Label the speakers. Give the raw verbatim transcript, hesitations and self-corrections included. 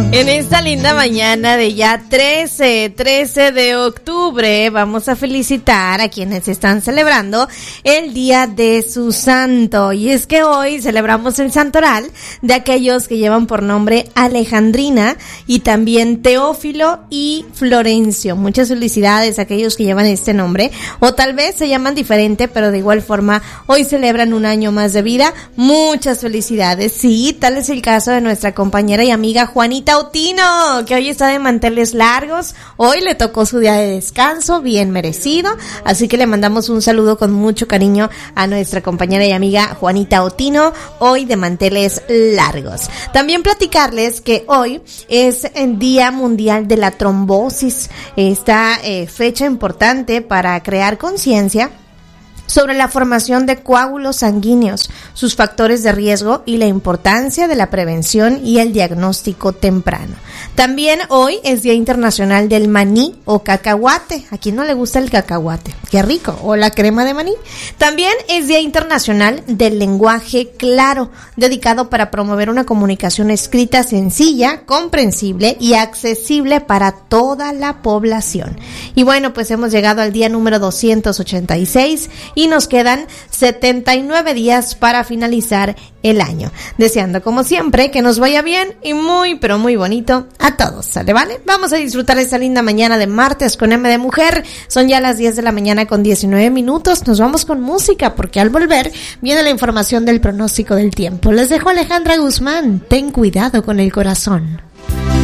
Speaker 1: En esta linda mañana de ya trece, trece de octubre, vamos a felicitar a quienes están celebrando el día de su santo. Y es que hoy celebramos el santoral de aquellos que llevan por nombre Alejandrina y también Teófilo y Florencio. Muchas felicidades a aquellos que llevan este nombre, o tal vez se llaman diferente, pero de igual forma hoy celebran un año más de vida. Muchas felicidades. Sí, tal es el caso de nuestra compañera y amiga Juanita Otino, que hoy está de manteles largos. Hoy le tocó su día de descanso, bien merecido, así que le mandamos un saludo con mucho cariño a nuestra compañera y amiga Juanita Otino, hoy de manteles largos. También platicarles que hoy es el Día Mundial de la Trombosis, esta eh, fecha importante para crear conciencia sobre la formación de coágulos sanguíneos, sus factores de riesgo y la importancia de la prevención y el diagnóstico temprano. También hoy es Día Internacional del Maní o cacahuate. ¿A quién no le gusta el cacahuate? ¡Qué rico! O la crema de maní. También es Día Internacional del Lenguaje Claro, dedicado para promover una comunicación escrita sencilla, comprensible y accesible para toda la población. Y bueno, pues hemos llegado al día número doscientos ochenta y seis y nos quedan setenta y nueve días para finalizar el año. Deseando, como siempre, que nos vaya bien y muy, pero muy bonito a todos, ¿sale? ¿Vale? Vamos a disfrutar esta linda mañana de martes con M de Mujer. Son ya las diez de la mañana con diecinueve minutos. Nos vamos con música porque al volver viene la información del pronóstico del tiempo. Les dejo a Alejandra Guzmán. Ten cuidado con el corazón.